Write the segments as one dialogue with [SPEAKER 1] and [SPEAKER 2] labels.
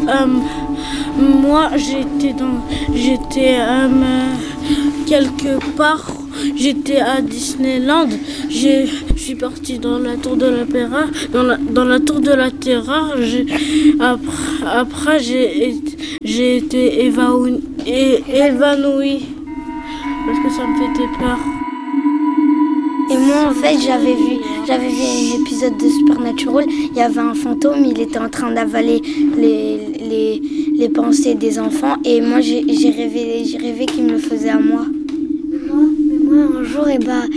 [SPEAKER 1] moi, j'étais quelque part. J'étais à Disneyland. Je suis partie dans la tour de la terreur. Dans la tour de la terreur. Après, j'ai été évanouie parce que ça me faisait peur.
[SPEAKER 2] Et moi, en fait, j'avais vu un épisode de Supernatural. Il y avait un fantôme, il était en train d'avaler les pensées des enfants. Et moi, j'ai rêvé qu'il me le faisait à moi. Mais moi, un jour,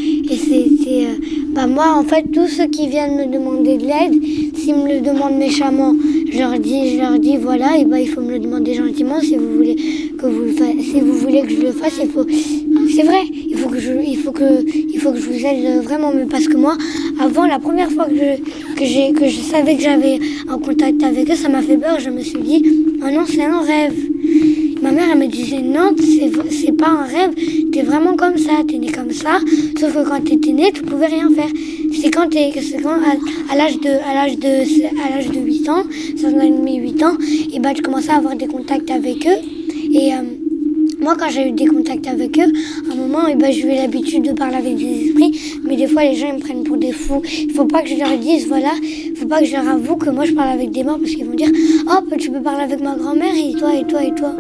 [SPEAKER 2] moi, en fait, tous ceux qui viennent me demander de l'aide, s'ils me le demandent méchamment, je leur dis, voilà, il faut me le demander gentiment. Si vous voulez que je le fasse, c'est vrai, il faut que je vous aide vraiment. Mais parce que moi, avant, la première fois que je savais que j'avais un contact avec eux, ça m'a fait peur. Je me suis dit, oh non, c'est un rêve. Ma mère, elle me disait, non, c'est pas un rêve, t'es vraiment comme ça, t'es né comme ça, sauf que quand t'étais né, tu pouvais rien faire. C'est quand à l'âge de 8 ans, 5 ans et demi, 8 ans, et tu commençais à avoir des contacts avec eux. Et moi, quand j'ai eu des contacts avec eux, à un moment, j'ai eu l'habitude de parler avec des esprits, mais des fois, les gens ils me prennent pour des fous. Il faut pas que je leur dise, voilà, il faut pas que je leur avoue que moi, je parle avec des morts, parce qu'ils vont dire, oh, tu peux parler avec ma grand-mère, et toi, et toi, et toi.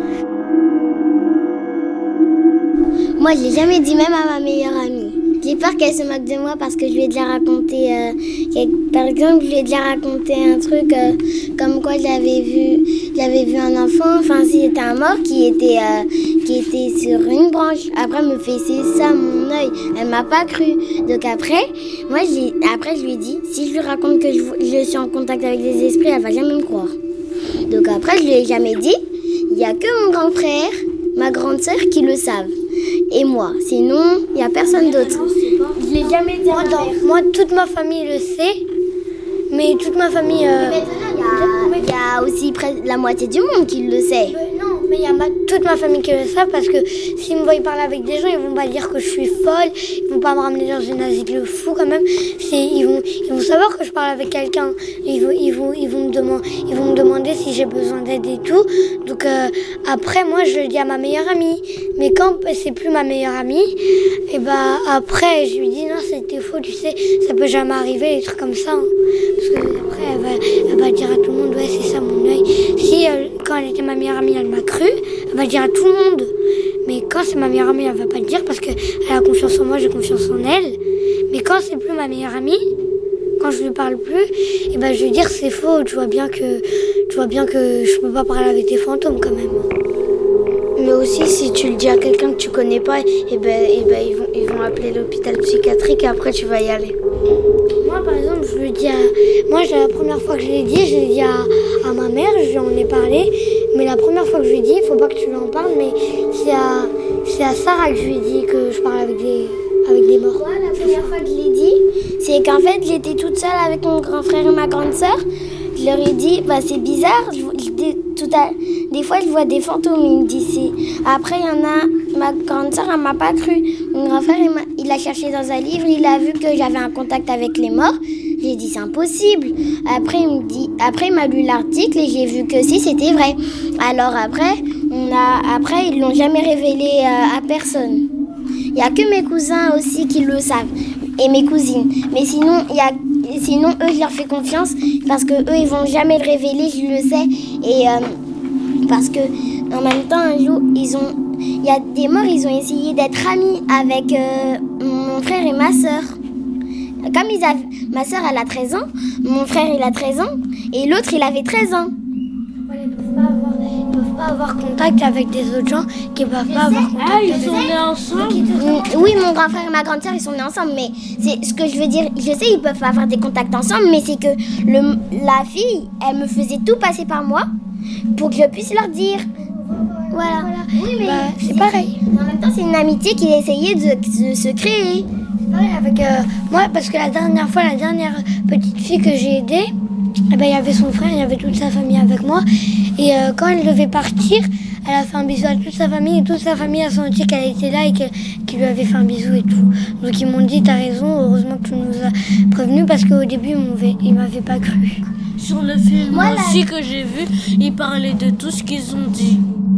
[SPEAKER 3] Moi, je l'ai jamais dit même à ma meilleure amie. J'ai peur qu'elle se moque de moi parce que je lui ai déjà raconté, par exemple, je lui ai déjà raconté un truc comme quoi j'avais vu un enfant, enfin c'était un mort qui était sur une branche. Après, elle me fait c'est ça mon œil. Elle m'a pas cru. Donc après, je lui ai dit, si je lui raconte que je suis en contact avec des esprits, elle va jamais me croire. Donc après, je lui ai jamais dit. Il y a que mon grand frère, ma grande sœur qui le savent. Et moi, sinon, il n'y a personne d'autre. Je l'ai jamais dit.
[SPEAKER 2] Moi, toute ma famille le sait, mais toute ma famille...
[SPEAKER 3] Il y a aussi la moitié du monde qui le sait.
[SPEAKER 2] Non, mais il y a toute ma famille qui le sait parce que s'ils me voient parler avec des gens, ils vont pas dire que je suis folle, ils vont pas me ramener dans une asile fou quand même. Ils vont savoir que je parle avec quelqu'un. Ils vont me demander si j'ai besoin d'aide et tout. Donc après, moi, je le dis à ma meilleure amie. Mais quand c'est plus ma meilleure amie, et après, je lui dis non, c'était faux, tu sais, ça peut jamais arriver, des trucs comme ça. Hein. Parce que après, elle va dire à tout le monde, ouais, c'est ça mon œil. Si quand elle était ma meilleure amie, elle m'a cru, elle va dire à tout le monde. Mais quand c'est ma meilleure amie, elle va pas le dire parce qu'elle a confiance en moi, j'ai confiance en elle. Mais quand c'est plus ma meilleure amie, quand je lui parle plus, je vais lui dire c'est faux. Tu vois bien que je peux pas parler avec des fantômes quand même.
[SPEAKER 4] Mais aussi, si tu le dis à quelqu'un que tu connais pas, ils vont appeler l'hôpital psychiatrique et après tu vas y aller.
[SPEAKER 2] Moi, par exemple, je le dis la première fois que je l'ai dit à ma mère, je lui en ai parlé. Mais la première fois que je lui ai dit, il faut pas que tu lui en parles, mais c'est à Sarah que je lui ai dit que je parle avec des morts.
[SPEAKER 3] Moi, la première fois que je l'ai dit, c'est qu'en fait, j'étais toute seule avec mon grand frère et ma grande sœur. Je leur ai dit, c'est bizarre, des fois je vois des fantômes, ils me disent. Après, il y en a, ma grande sœur, elle m'a pas cru. Mon grand frère, il a cherché dans un livre, il a vu que j'avais un contact avec les morts. J'ai dit, c'est impossible. Après, il m'a lu l'article et j'ai vu que si, c'était vrai. Alors après, ils l'ont jamais révélé à personne. Il y a que mes cousins aussi qui le savent et mes cousines. Mais sinon, eux, je leur fais confiance parce que eux, ils vont jamais le révéler, je le sais. Et parce que en même temps, un jour, il y a des morts, ils ont essayé d'être amis avec mon frère et ma sœur. Ma sœur, elle a 13 ans, mon frère, il a 13 ans, et l'autre, il avait 13 ans.
[SPEAKER 2] Ils peuvent pas avoir contact avec des autres gens qui peuvent pas avoir contact avec...
[SPEAKER 1] Ils sont nés ensemble.
[SPEAKER 3] Oui, mon grand frère et ma grande sœur, ils sont nés ensemble, mais c'est ce que je veux dire. Je sais, ils peuvent avoir des contacts ensemble, mais c'est que la fille, elle me faisait tout passer par moi pour que je puisse leur dire. Voilà. Oui, mais
[SPEAKER 2] c'est pareil.
[SPEAKER 3] En même temps, c'est une amitié qui a essayé de se créer.
[SPEAKER 2] Ouais, avec moi, parce que la dernière petite fille que j'ai aidée, il y avait son frère, il y avait toute sa famille avec moi. Et quand elle devait partir, elle a fait un bisou à toute sa famille. Et toute sa famille a senti qu'elle était là et qu'il lui avait fait un bisou et tout. Donc ils m'ont dit, t'as raison, heureusement que tu nous as prévenus parce qu'au début, ils m'avaient pas cru.
[SPEAKER 1] Sur le film aussi que j'ai vu, ils parlaient de tout ce qu'ils ont dit.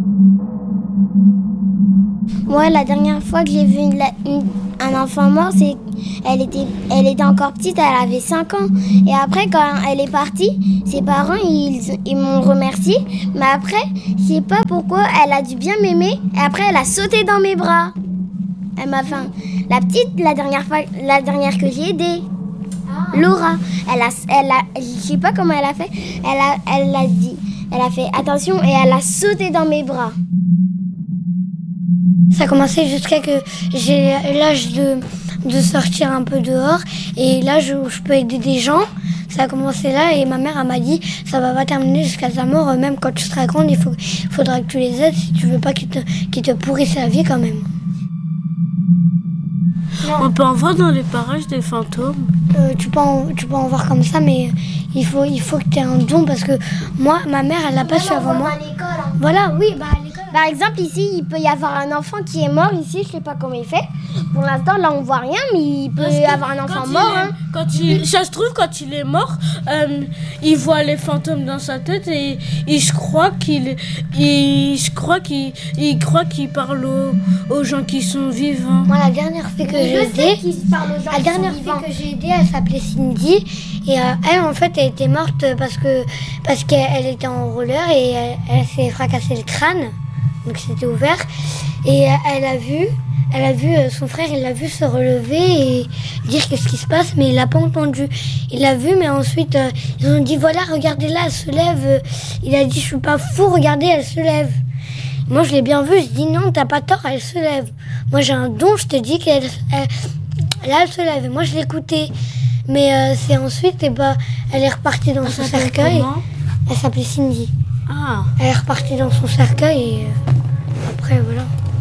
[SPEAKER 3] Moi, la dernière fois que j'ai vu un enfant mort, elle était encore petite, elle avait 5 ans. Et après, quand elle est partie, ses parents, ils m'ont remercié. Mais après, je sais pas pourquoi, elle a dû bien m'aimer. Et après, elle a sauté dans mes bras. Elle m'a fait... La petite, la dernière que j'ai aidée. Laura, je sais pas comment elle a fait. Elle a fait attention et elle a sauté dans mes bras.
[SPEAKER 2] Ça a commencé jusqu'à que j'ai l'âge de sortir un peu dehors et là je peux aider des gens. Ça a commencé là et ma mère elle m'a dit ça va pas terminer jusqu'à ta mort, même quand tu seras grande, faudra que tu les aides si tu veux pas qu'ils te pourrissent la vie quand même.
[SPEAKER 1] On peut en voir dans les parages des fantômes.
[SPEAKER 2] Tu peux en voir comme ça, mais il faut que tu aies un don parce que moi, ma mère, elle l'a pas su avant moi.
[SPEAKER 3] À l'école, hein.
[SPEAKER 2] Voilà, oui, à l'école.
[SPEAKER 3] Par exemple, ici, il peut y avoir un enfant qui est mort. Ici, je sais pas comment il fait. Pour l'instant, là, on voit rien, mais il peut y avoir un enfant mort.
[SPEAKER 1] Ça se trouve, quand il est mort, il voit les fantômes dans sa tête et il croit qu'il parle aux gens qui sont vivants.
[SPEAKER 2] Moi, la dernière fille que j'ai aidée, elle s'appelait Cindy. Et elle, en fait, elle était morte parce qu'elle était en roller et elle s'est fracassé le crâne. Donc c'était ouvert. Et elle a vu son frère, il l'a vu se relever et dire qu'est-ce qui se passe, mais il l'a pas entendu. Il l'a vu, mais ensuite, ils ont dit, voilà, regardez-la, elle se lève. Il a dit, je suis pas fou, regardez, elle se lève. Moi, je l'ai bien vu, je dis, non, t'as pas tort, elle se lève. Moi, j'ai un don, je te dis là, elle se lève. Et moi, je l'écoutais. Mais c'est ensuite, elle est repartie dans son cercueil.
[SPEAKER 1] Comment ?
[SPEAKER 2] Elle s'appelait Cindy.
[SPEAKER 1] Ah.
[SPEAKER 2] Elle est repartie dans son cercueil et après, voilà.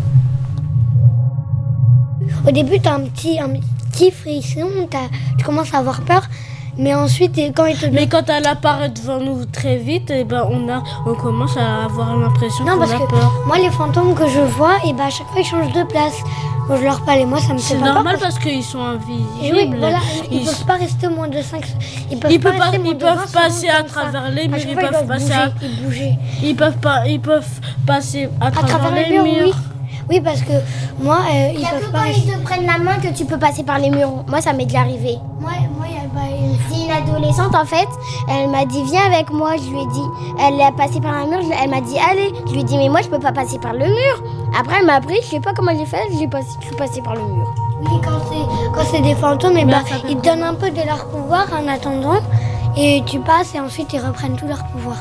[SPEAKER 2] Au début, t'as un petit frisson, tu commences à avoir peur. Mais ensuite,
[SPEAKER 1] quand elle apparaît devant nous très vite, on commence à avoir l'impression qu'on a peur.
[SPEAKER 2] Moi, les fantômes que je vois, à chaque fois, ils changent de place. Quand je leur parle, et moi, ça me fait pas peur.
[SPEAKER 1] C'est normal parce qu'ils sont invisibles.
[SPEAKER 2] Et oui, voilà, ils peuvent pas rester moins de 5... Ils peuvent
[SPEAKER 1] passer à travers les murs, ils peuvent passer à travers les murs.
[SPEAKER 2] Oui, parce que moi, ils peuvent pas...
[SPEAKER 3] Il y a que quand ils te prennent la main que tu peux passer par les murs. Moi, ça m'est déjà arrivé. C'est une adolescente, en fait. Elle m'a dit, viens avec moi. Je lui ai dit, elle est passée par un mur. Elle m'a dit, allez. Je lui ai dit, mais moi, je peux pas passer par le mur. Après, elle m'a appris. Je sais pas comment j'ai fait. Je suis passée par le mur.
[SPEAKER 2] Oui, quand c'est des fantômes, ils te donnent un peu de leur pouvoir en attendant. Et tu passes et ensuite, ils reprennent tout leur pouvoir.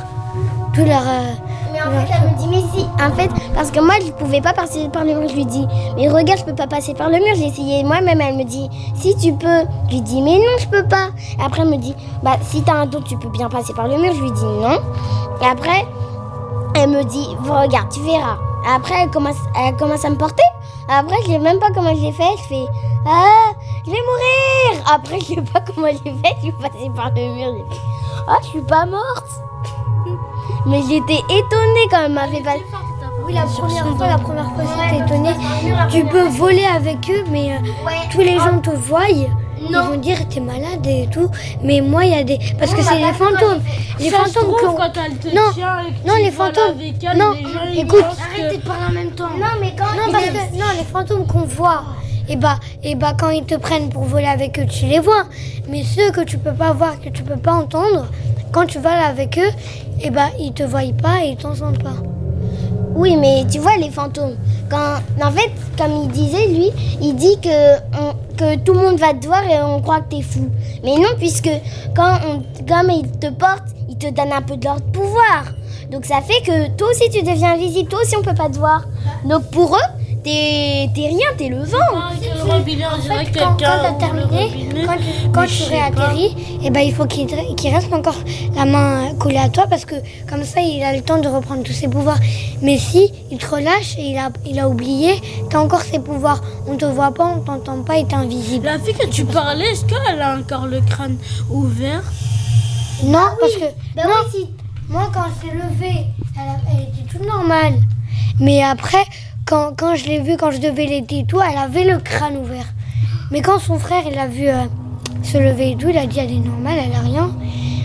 [SPEAKER 3] Mais en fait, elle me dit, mais si, en fait, parce que moi, je pouvais pas passer par le mur. Je lui dis, mais regarde, je peux pas passer par le mur. J'ai essayé moi-même. Elle me dit, si tu peux. Je lui dis, mais non, je peux pas. Et après, elle me dit, si t'as un don, tu peux bien passer par le mur. Je lui dis non. Et après, elle me dit, regarde, tu verras. Après, elle commence à me porter. Après, je sais même pas comment je l'ai fait. Je fais, je vais mourir. Après, je sais pas comment j'ai fait. Je suis passée par le mur. J'ai fait, je suis pas morte. Mais j'étais étonnée quand elle m'a fait passer.
[SPEAKER 2] Oui, la première fois, j'étais étonnée. Tu peux voler avec eux, mais tous les gens te voient. Ils vont dire t'es malade et tout. Mais moi, il y a des... Parce que c'est les fantômes. Les fantômes
[SPEAKER 1] quand elle te tient et que
[SPEAKER 2] les fantômes.
[SPEAKER 1] Non,
[SPEAKER 2] écoute.
[SPEAKER 3] Arrêtez de parler en même temps.
[SPEAKER 2] Les fantômes qu'on voit, quand ils te prennent pour voler avec eux, tu les vois. Mais ceux que tu peux pas voir, que tu peux pas entendre, quand tu vas là avec eux, ils te voient pas et ils t'entendent pas.
[SPEAKER 3] Oui, mais tu vois, les fantômes, en fait, comme il disait, lui, il dit que tout le monde va te voir et on croit que t'es fou. Mais non, puisque comme ils te portent, ils te donnent un peu de leur pouvoir. Donc ça fait que toi aussi, tu deviens invisible. Toi aussi, on peut pas te voir. Donc pour eux, t'es rien, t'es le vent.
[SPEAKER 2] Quand t'as terminé, quand tu réatterris, il faut qu'il reste encore la main collée à toi parce que comme ça il a le temps de reprendre tous ses pouvoirs. Mais si il te relâche et il a oublié, t'as encore ses pouvoirs. On te voit pas, on t'entend pas et t'es invisible.
[SPEAKER 1] La fille que tu parlais, est-ce qu'elle a encore le crâne ouvert?
[SPEAKER 2] Non, parce que moi quand elle s'est levée, elle était toute normale. Mais après, quand je l'ai vue, quand je devais l'aider et tout, elle avait le crâne ouvert. Mais quand son frère il l'a vu se lever et tout, il a dit elle est normale, elle a rien.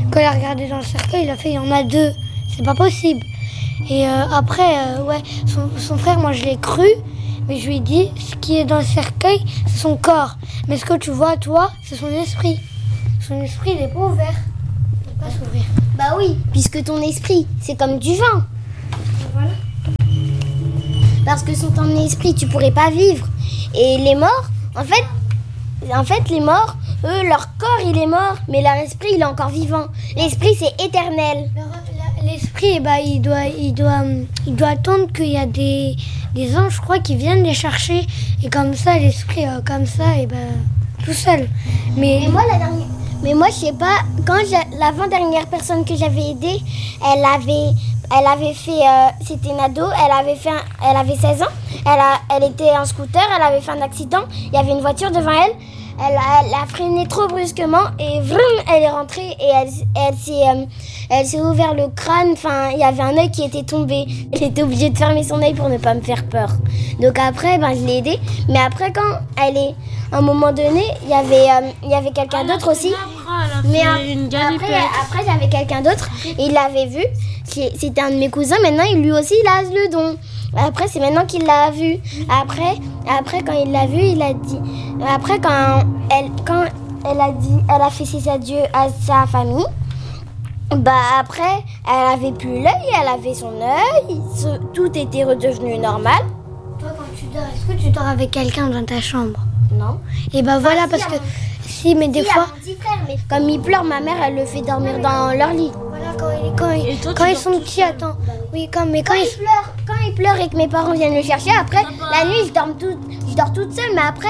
[SPEAKER 2] quand il a regardé dans le cercueil, il a fait, il y en a 2. C'est pas possible. Et après, son frère, moi je l'ai cru, mais je lui ai dit, ce qui est dans le cercueil, c'est son corps. Mais ce que tu vois, toi, c'est son esprit. Son esprit, il n'est pas ouvert. Il ne peut pas s'ouvrir.
[SPEAKER 3] Bah oui, puisque ton esprit, c'est comme du vin.
[SPEAKER 2] Voilà.
[SPEAKER 3] Parce que sans ton esprit, tu pourrais pas vivre. Et les morts, en fait, les morts, eux, leur corps, il est mort, mais leur esprit, il est encore vivant. L'esprit, c'est éternel.
[SPEAKER 2] L'esprit, il doit attendre qu'il y a des anges, je crois, qui viennent les chercher. Et comme ça, l'esprit, tout seul. Mais
[SPEAKER 3] moi, je sais pas, quand l'avant-dernière personne que j'avais aidée, elle avait fait, c'était une ado, elle avait 16 ans, elle était en scooter, elle avait fait un accident, il y avait une voiture devant elle, elle a freiné trop brusquement et vroom, elle est rentrée et elle s'est ouvert le crâne, enfin, il y avait un œil qui était tombé. Elle était obligée de fermer son œil pour ne pas me faire peur. Donc après, je l'ai aidée, mais après quand à un moment donné, il y avait quelqu'un d'autre aussi. Mais après, j'avais quelqu'un d'autre, il l'avait vu, c'était un de mes cousins, maintenant lui aussi il a le don. Après, c'est maintenant qu'il l'a vu. Après, quand il l'a vu, il a dit. Après, quand elle a fait ses adieux à sa famille. Après, elle avait plus l'œil, elle avait son œil. Tout était redevenu normal.
[SPEAKER 2] Toi, quand tu dors, est-ce que tu dors avec quelqu'un dans ta chambre?
[SPEAKER 3] Non.
[SPEAKER 2] Et voilà, parce que si, mais des fois.
[SPEAKER 3] Mon petit frère, mais comme il pleure, ma mère, elle le fait dormir dans leur lit.
[SPEAKER 2] Voilà, quand ils sont petits, attends. Oui, quand
[SPEAKER 3] il pleure et que mes parents viennent le chercher, après, la nuit, je dors toute seule, mais après,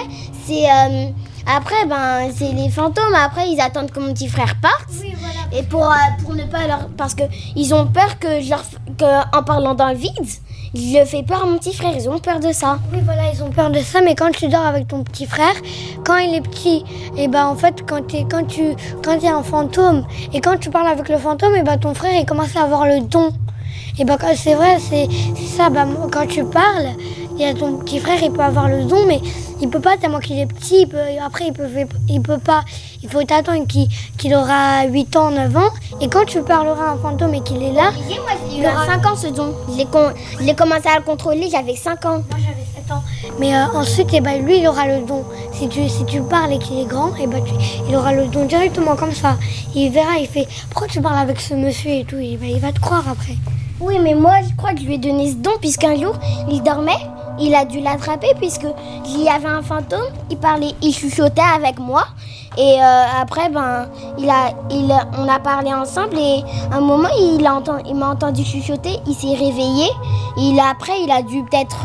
[SPEAKER 3] c'est les fantômes. Après, ils attendent que mon petit frère parte.
[SPEAKER 2] Oui, voilà.
[SPEAKER 3] Et pour ne pas leur... Parce qu'ils ont peur que en parlant dans le vide, je fais peur à mon petit frère. Ils ont peur de ça.
[SPEAKER 2] Oui, voilà, ils ont peur de ça. Mais quand tu dors avec ton petit frère, quand il est petit, et en fait, quand il y a un fantôme, et quand tu parles avec le fantôme, ton frère, il commence à avoir le don. Et c'est vrai, c'est ça. Quand tu parles, il y a ton petit frère, il peut avoir le don, mais il peut pas tellement qu'il est petit. Il peut pas. Il faut attendre qu'il aura 8 ans, 9 ans. Et quand tu parleras à un fantôme et qu'il est là,
[SPEAKER 3] moi, il aura 5 ans ce don. Je l'ai commencé à le contrôler, j'avais 5 ans.
[SPEAKER 2] Moi, j'avais 7 ans. Mais ensuite, lui, il aura le don. Si tu parles et qu'il est grand, il aura le don directement comme ça. Il verra, il fait « Pourquoi tu parles avec ce monsieur ?» et tout. Il va te croire après.
[SPEAKER 3] Oui, mais moi, je crois que je lui ai donné ce don, puisqu'un jour, il dormait, il a dû l'attraper, puisqu'il y avait un fantôme, il chuchotait avec moi, et après, on a parlé ensemble, et à un moment, il m'a entendu chuchoter, il s'est réveillé, après, il a dû peut-être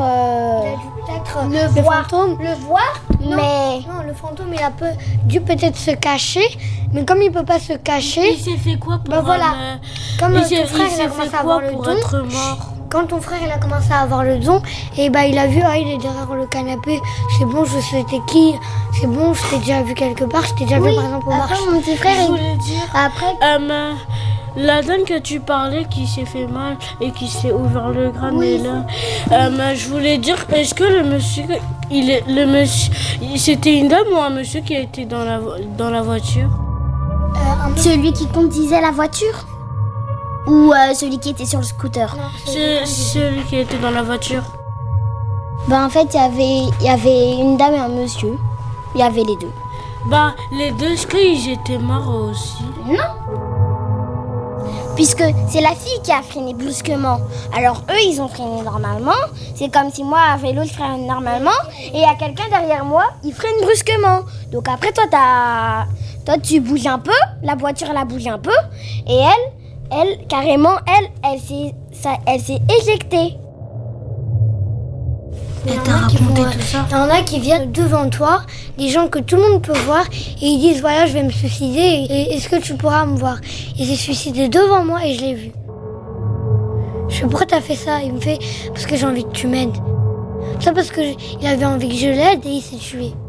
[SPEAKER 3] le voir,
[SPEAKER 2] fantôme.
[SPEAKER 3] Le voir, mais...
[SPEAKER 2] Non, le fantôme, il a dû peut-être se cacher, mais comme il peut pas se cacher...
[SPEAKER 1] Il s'est fait quoi pour
[SPEAKER 2] Comme ton frère, il a commencé à avoir le don,
[SPEAKER 1] être mort.
[SPEAKER 2] Quand ton frère, il a commencé à avoir le don, et il a vu, il est derrière le canapé, c'est bon, je sais c'était qui, c'est bon, je t'ai déjà vu quelque part, je t'ai déjà vu par exemple au marché.
[SPEAKER 3] Mon petit frère,
[SPEAKER 1] je voulais dire... Après... la dame que tu parlais qui s'est fait mal et qui s'est ouvert le crâne je voulais dire, est-ce que le monsieur, c'était une dame ou un monsieur qui a été dans la voiture?
[SPEAKER 3] Celui qui conduisait la voiture? Ou celui qui était sur le scooter?
[SPEAKER 1] Celui qui était dans la voiture.
[SPEAKER 3] En fait, il y avait une dame et un monsieur. Il y avait les deux.
[SPEAKER 1] Les deux, est-ce qu'ils étaient morts aussi?
[SPEAKER 3] Non. Puisque c'est la fille qui a freiné brusquement. Alors eux, ils ont freiné normalement. C'est comme si moi, à vélo, je freine normalement. Et il y a quelqu'un derrière moi, il freine brusquement. Donc après, toi, tu bouges un peu. La voiture, elle a bougé un peu. Et elle, carrément, elle s'est éjectée.
[SPEAKER 2] Il y en a qui viennent devant toi, des gens que tout le monde peut voir, et ils disent voilà, je vais me suicider, et est-ce que tu pourras me voir? Il s'est suicidé devant moi et je l'ai vu. Je fais pourquoi t'as fait ça? Il me fait parce que j'ai envie que tu m'aides. Ça parce qu'il avait envie que je l'aide et il s'est tué.